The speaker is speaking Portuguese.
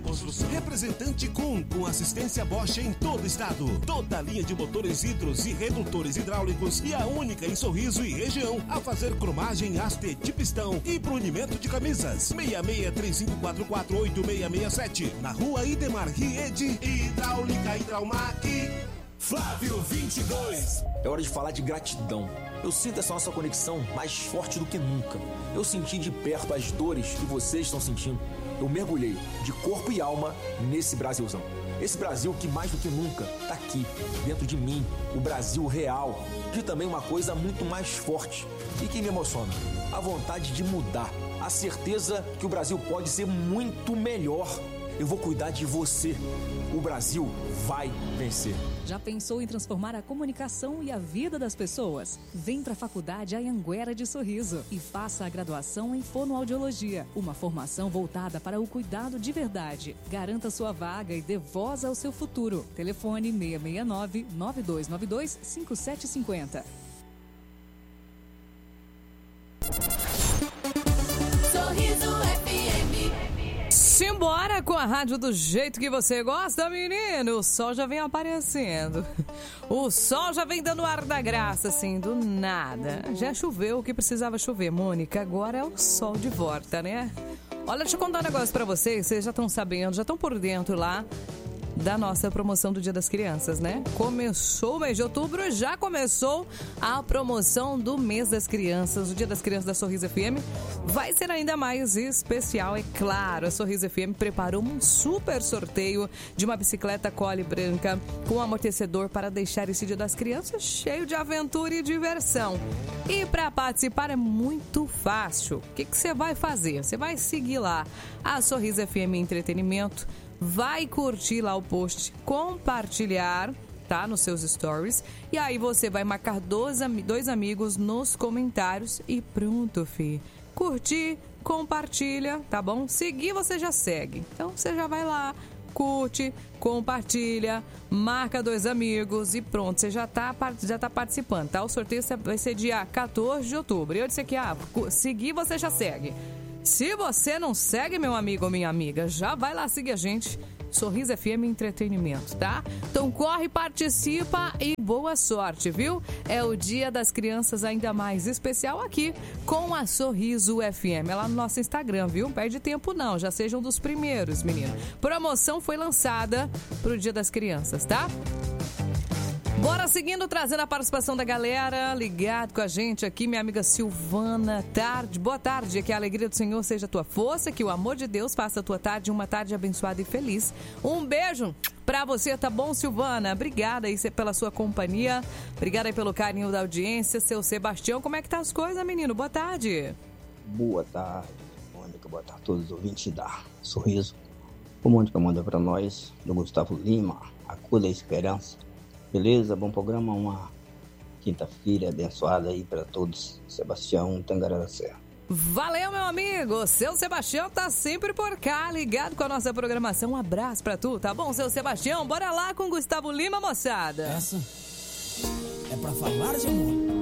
Construção. Representante Kuhn, com assistência Bosch em todo o estado. Toda a linha de motores hidros e redutores hidráulicos e a única em Sorriso e região a fazer cromagem, haste de pistão e brunimento de camisas. 6635448667, na rua Idemar Riede, Hidráulica Hidraumac. Flávio 22. É hora de falar de gratidão. Eu sinto essa nossa conexão mais forte do que nunca. Eu senti de perto as dores que vocês estão sentindo. Eu mergulhei de corpo e alma nesse Brasilzão. Esse Brasil que mais do que nunca está aqui, dentro de mim, o Brasil real. E também uma coisa muito mais forte e que me emociona, a vontade de mudar, a certeza que o Brasil pode ser muito melhor. Eu vou cuidar de você. O Brasil vai vencer. Já pensou em transformar a comunicação e a vida das pessoas? Vem para a Faculdade Anhanguera de Sorriso e faça a graduação em Fonoaudiologia, uma formação voltada para o cuidado de verdade. Garanta sua vaga e dê voz ao seu futuro. Telefone 669-9292-5750. Sorriso FM. Simbora com a rádio do jeito que você gosta, menino. O sol já vem aparecendo. O sol já vem dando ar da graça, assim, do nada. Já choveu o que precisava chover, Mônica. Agora é o sol de volta, né? Olha, deixa eu contar um negócio pra vocês. Vocês já estão sabendo, já estão por dentro lá da nossa promoção do Dia das Crianças, né? Começou o mês de outubro, já começou a promoção do mês das crianças. O Dia das Crianças da Sorriso FM vai ser ainda mais especial, é claro. A Sorriso FM preparou um super sorteio de uma bicicleta Cole branca com amortecedor para deixar esse Dia das Crianças cheio de aventura e diversão. E para participar é muito fácil. O que você vai fazer? Você vai seguir lá a Sorriso FM Entretenimento, vai curtir lá o post, compartilhar, tá, nos seus stories, e aí você vai marcar dois amigos nos comentários e pronto, fi. Curtir, compartilha, tá bom? Seguir você já segue. Então você já vai lá, curte, compartilha, marca 2 amigos e pronto, você já tá participando, tá? O sorteio vai ser dia 14 de outubro. E eu disse aqui, seguir você já segue. Se você não segue, meu amigo ou minha amiga, já vai lá seguir a gente. Sorriso FM Entretenimento, tá? Então corre, participa e boa sorte, viu? É o Dia das Crianças ainda mais especial aqui com a Sorriso FM. É lá no nosso Instagram, viu? Não perde tempo não, já sejam dos primeiros, menino. Promoção foi lançada pro Dia das Crianças, tá? Bora seguindo, trazendo a participação da galera, ligado com a gente aqui, minha amiga Silvana. Boa tarde, que a alegria do Senhor seja a tua força, que o amor de Deus faça a tua tarde uma tarde abençoada e feliz. Um beijo pra você, tá bom, Silvana? Obrigada aí pela sua companhia, obrigada aí pelo carinho da audiência. Seu Sebastião, como é que tá as coisas, menino? Boa tarde. Boa tarde, Mônica, boa tarde a todos os ouvintes da Sorriso. O Mônica manda pra nós, do Gustavo Lima, a cor da esperança. Beleza? Bom programa, uma quinta-feira abençoada aí para todos. Sebastião, Tangará da Serra. Valeu, meu amigo. Seu Sebastião tá sempre por cá, ligado com a nossa programação. Um abraço pra tu, tá bom, seu Sebastião? Bora lá com Gustavo Lima, moçada. Essa é pra falar de amor.